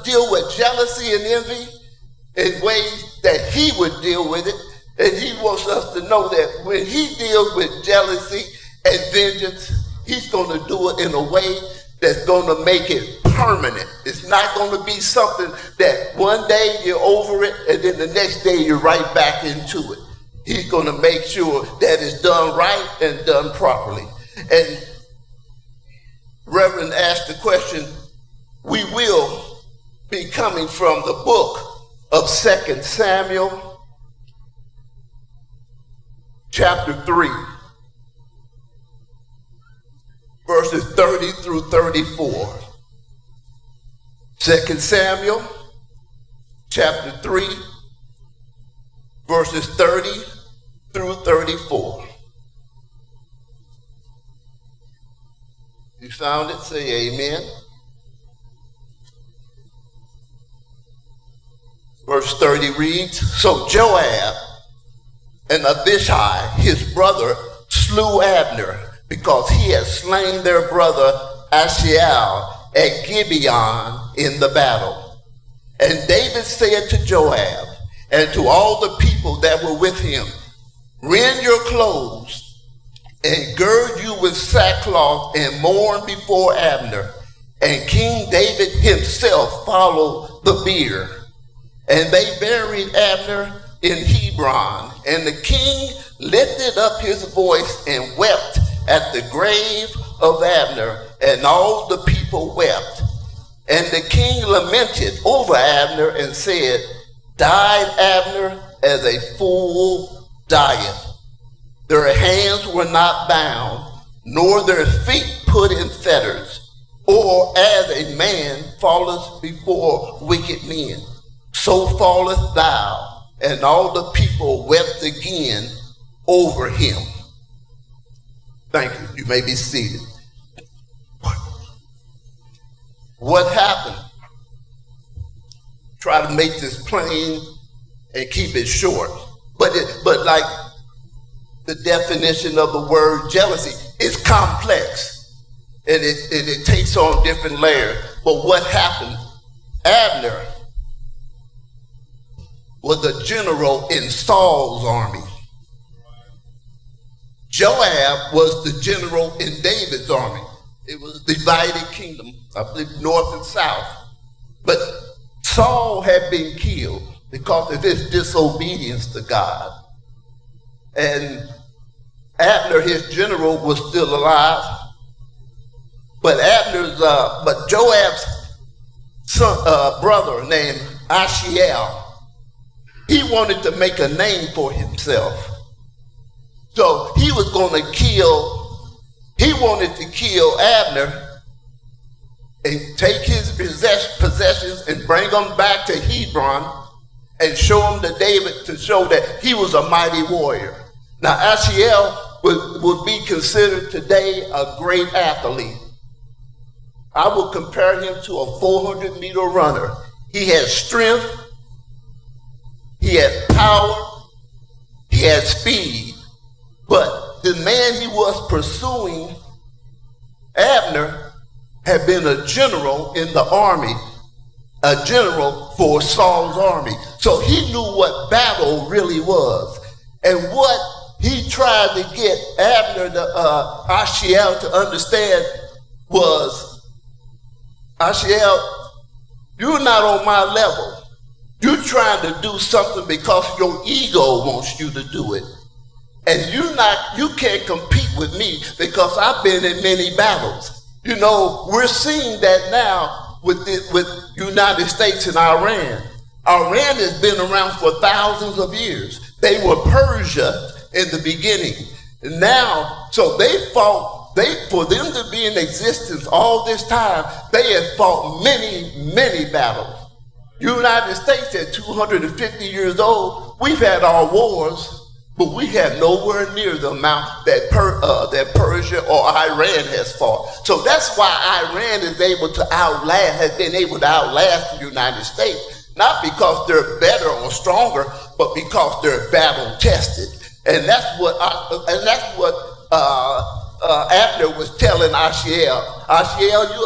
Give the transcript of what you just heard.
deal with jealousy and envy in ways that he would deal with it. And he wants us to know that when he deals with jealousy and vengeance, he's going to do it in a way that's going to make it permanent. It's not going to be something that one day you're over it and then the next day you're right back into it. He's going to make sure that it's done right and done properly. And Reverend asked the question, we will be coming from the book of 2 Samuel, chapter 3, verses 30 through 34. 2 Samuel, chapter 3, verses 30 through 34. You found it? Say amen. Verse 30 reads, so Joab and Abishai, his brother, slew Abner because he had slain their brother Asahel at Gibeon in the battle. And David said to Joab and to all the people that were with him, rend your clothes and gird you with sackcloth and mourn before Abner. And King David himself followed the bier. And they buried Abner in Hebron. And the king lifted up his voice and wept at the grave of Abner, and all the people wept. And the king lamented over Abner and said, died Abner as a fool dieth. Their hands were not bound, nor their feet put in fetters, or as a man falleth before wicked men, so falleth thou. And all the people wept again over him. Thank you. You may be seated. What happened? Try to make this plain and keep it short. But like the definition of the word jealousy is complex, and it takes on different layers. But what happened? Abner was a general in Saul's army. Joab was the general in David's army. It was a divided kingdom, I believe north and south. But Saul had been killed because of his disobedience to God. And Abner, his general, was still alive. But Joab's son, brother named Asahel, he wanted to make a name for himself. So he was going to he wanted to kill Abner and take his possessions and bring them back to Hebron and show them to David to show that he was a mighty warrior. Now Asahel would be considered today a great athlete. I would compare him to a 400-meter runner. He had strength, he had power, he had speed. But the man he was pursuing, Abner, had been a general in the army, a general for Saul's army. So he knew what battle really was. And what he tried to get Abner, Asahel, to understand was, Asahel, you're not on my level. You're trying to do something because your ego wants you to do it. And you can't compete with me because I've been in many battles. You know, we're seeing that now with United States and Iran. Iran has been around for thousands of years. They were Persia in the beginning. And now, so they fought, for them to be in existence all this time, they have fought many, many battles. United States at 250 years old, we've had our wars, but we have nowhere near the amount that Persia or Iran has fought. So that's why Iran has been able to outlast the United States, not because they're better or stronger, but because they're battle tested. And that's what Abner was telling Asahel. Asahel, you